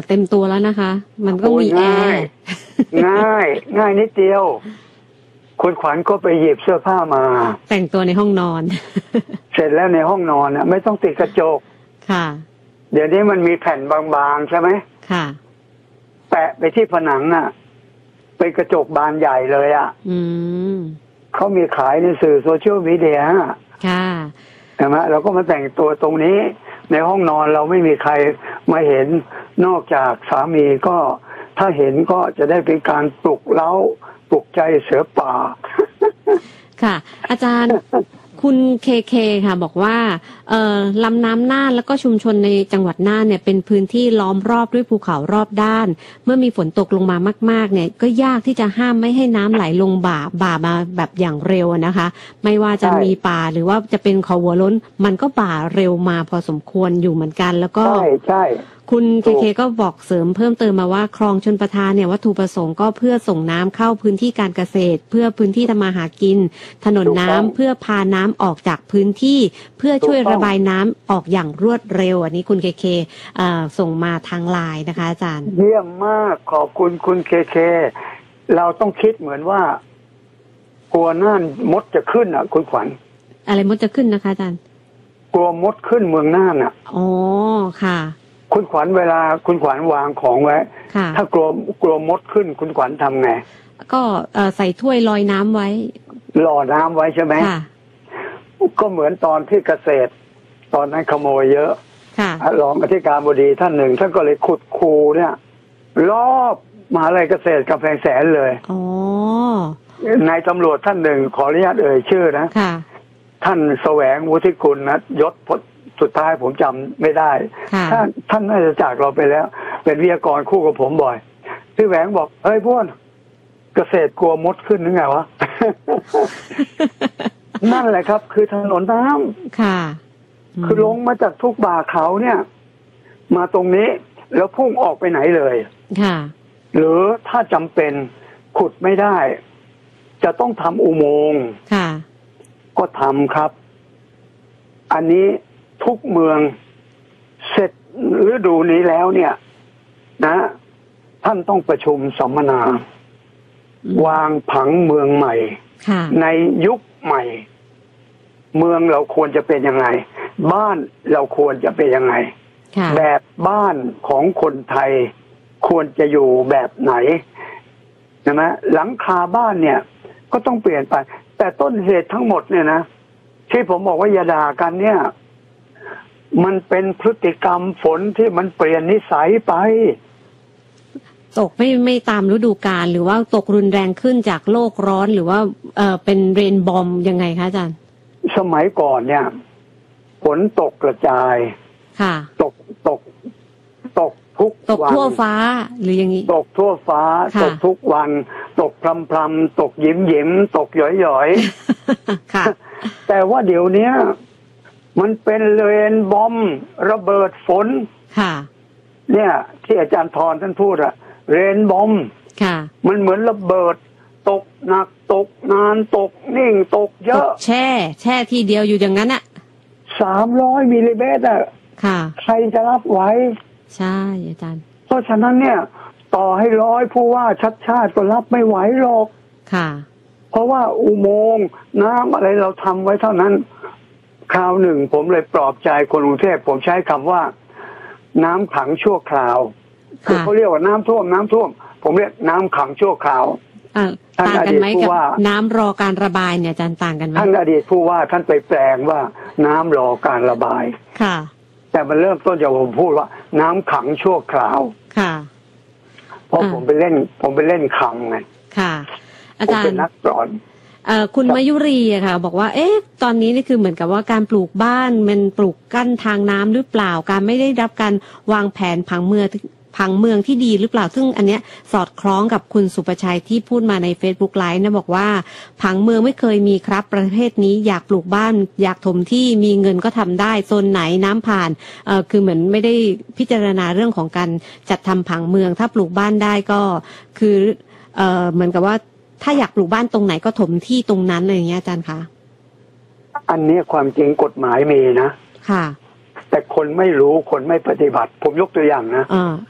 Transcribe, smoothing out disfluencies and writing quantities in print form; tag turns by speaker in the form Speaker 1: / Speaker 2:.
Speaker 1: เต็มตัวแล้วนะคะมันก็มีแอร์
Speaker 2: ง่ายนิดเดียวคุณขวัญก็ไปหยิบเสื้อผ้ามา
Speaker 1: แต่งตัวในห้องนอน
Speaker 2: เสร็จแล้วในห้องนอนไม่ต้องติดกระจก
Speaker 1: ค่ะ
Speaker 2: เดี๋ยวนี้มันมีแผ่นบางๆใช่ไหมค่ะแปะไปที่ผนังเป็นกระจกบานใหญ่เลยเขามีขายในสื่อโซเชียลมีเดียค่ะใช่ไหมเราก็มาแต่งตัวตรงนี้ในห้องนอนเราไม่มีใครมาเห็นนอกจากสามีก็ถ้าเห็นก็จะได้เป็นการปลุกเร้าปลุกใจเสือป่า
Speaker 1: ค่ะอาจารย์คุณเคค่ะบอกว่าลำน้ำน่านแล้วก็ชุมชนในจังหวัดน่านเนี่ยเป็นพื้นที่ล้อมรอบด้วยภูเขารอบด้านเมื่อมีฝนตกลงมามากๆเนี่ยก็ยากที่จะห้ามไม่ให้น้ำไหลลงบ่ามาแบบอย่างเร็วนะคะไม่ว่าจะมีป่าหรือว่าจะเป็นเขาหัวล้นมันก็บ่าเร็วมาพอสมควรอยู่เหมือนกันแล้วก็ใช่คุณเคก็บอกเสริมเพิ่มเติมมาว่าคลองชลประทานเนี่ยวัตถุประสงค์ก็เพื่อส่งน้ำเข้าพื้นที่การเกษตรเพื่อพื้นที่ทำมาหากินถนนน้ำเพื่อพาน้ำออกจากพื้นที่เพื่อช่วยระบายน้ำออกอย่างรวดเร็วอันนี้คุณเคส่งมาทางไลน์นะคะอาจารย์
Speaker 2: เยี่ยมมากขอบคุณคุณเคเราต้องคิดเหมือนว่ากลัวน่านมดจะขึ้นคุณขวัญ
Speaker 1: อะไรมดจะขึ้นนะคะอาจารย์
Speaker 2: กลัวมดขึ้นเมืองน่าน
Speaker 1: อ๋อค่ะ
Speaker 2: คุณขวัญเวลาคุณขวัญวางของไว้ถ้ากลัวมดขึ้นคุณขวัญทำไง
Speaker 1: ก็ใส่ถ้วยลอยน้ำไว้
Speaker 2: รอน้ำไว้ใช่ไหมก็เหมือนตอนที่เกษตรตอนนั้นขโมยเยอะรองอธิการบดีท่านหนึ่งท่านก็เลยขุดคูเนี่ยรอบมหาวิทยาลัยเกษตรกำแพงแสนเลยนายตำรวจท่านหนึ่งขออนุญาตเอ่ยชื่อนะท่านแสวงวุฒิกุลนะยศสุดท้ายผมจำไม่ได้ท่านน่าจะจากเราไปแล้วเป็นวิทยากรคู่กับผมบ่อยพี่แหวงบอกเฮ้ยพวกเกษตรกลัวมดขึ้นหรือไงวะ นั่นแหละครับคือถนนน้ำค่ะคือลงมาจากทุกบ่าเขาเนี่ยมาตรงนี้แล้วพุ่งออกไปไหนเลยค่ะหรือถ้าจำเป็นขุดไม่ได้จะต้องทำอุโมงค์ค่ะก็ทำครับอันนี้ทุกเมืองเสร็จฤดูนี้แล้วเนี่ยนะท่านต้องประชุมสัมมนาวางผังเมืองใหม่ในยุคใหม่เมืองเราควรจะเป็นยังไงบ้านเราควรจะเป็นยังไงแบบบ้านของคนไทยควรจะอยู่แบบไหนนะมะหลังคาบ้านเนี่ยก็ต้องเปลี่ยนไปแต่ต้นเหตุทั้งหมดเนี่ยนะที่ผมบอกว่าอย่าด่ากันเนี่ยมันเป็นพฤติกรรมฝนที่มันเปลี่ยนนิสัยไป
Speaker 1: ตกไม่ตามฤดูกาลหรือว่าตกรุนแรงขึ้นจากโลกร้อนหรือว่าเป็นเรนบอมยังไงคะอาจารย์
Speaker 2: สมัยก่อนเนี่ยฝนตกกระจายค่ะตกทุก
Speaker 1: วันตกทั่วฟ้าหรืออย่างนี้
Speaker 2: ตกทั่วฟ้าตกทุกวันตกพรำๆตกยิ้มตกหย่อยๆค่ะแต่ว่าเดี๋ยวนี้มันเป็นเรนบอมระเบิดฝนค่ะเนี่ยที่อาจารย์ธรท่านพูดเรนบอมค่ะมันเหมือนระเบิดตกหนักตกนานตกนิ่งตกเยอะ
Speaker 1: แช่ทีเดียวอยู่อย่างนั้น
Speaker 2: 300 มิลลิเมตรค่ะใครจะรับไหว
Speaker 1: ใช่อาจารย์
Speaker 2: เพราะฉะนั้นเนี่ยต่อให้100ผู้ว่าชัดชาติก็รับไม่ไหวหรอกค่ะเพราะว่าอุโมงค์น้ำอะไรเราทำไว้เท่านั้นคราวหนึ่งผมเลยปลอบใจคนกรุงเทพผมใช้คำว่าน้ำขังชั่วคราวคือเขาเรียกว่าน้ำท่วมผมเรียกน้ำขังชั่วคราว
Speaker 1: ต่างกันไหมกับน้ำรอการระบายเนี่ยอาจารย์ต่างกันไหม
Speaker 2: ท่านอดีตผู้ว่าท่านไปแปลงว่าน้ำรอการระบายค่ะแต่มันเริ่มต้นจากผมพูดว่าน้ำขังชั่วคราวค่ะเพราะผมไปเล่นคำไงค่ะอาจารย์เป็นนักสอน
Speaker 1: คุณมายุรีอะค่ะบอกว่าตอนนี้นี่คือเหมือนกับว่าการปลูกบ้านมันปลูกกั้นทางน้ำหรือเปล่าการไม่ได้รับการวางแผนผังเมืองที่ดีหรือเปล่าซึ่งอันเนี้ยสอดคล้องกับคุณสุประชัยที่พูดมาใน Facebook Live นะบอกว่าผังเมืองไม่เคยมีครับประเทศนี้อยากปลูกบ้านอยากถมที่มีเงินก็ทำได้โซนไหนน้ำผ่านคือเหมือนไม่ได้พิจารณาเรื่องของการจัดทำผังเมืองถ้าปลูกบ้านได้ก็คือเหมือนกับว่าถ้าอยากปลูกบ้านตรงไหนก็ถมที่ตรงนั้นเลยอย่างเงี้ยอาจารย์คะ
Speaker 2: อันนี้ความจริงกฎหมายมีนะค่ะแต่คนไม่รู้คนไม่ปฏิบัติผมยกตัวอย่างนะ